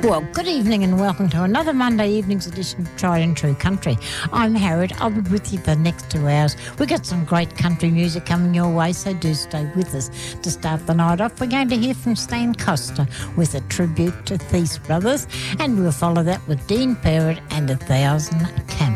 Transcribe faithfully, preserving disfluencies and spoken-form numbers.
Well, good evening and welcome to another Monday evening's edition of Tried and True Country. I'm Harriet. I'll be with you for the next two hours. We've got some great country music coming your way, so do stay with us. To start the night off, we're going to hear from Stan Costa with a tribute to Thies Brothers, and we'll follow that with Dean Parrott and A Thousand Camels.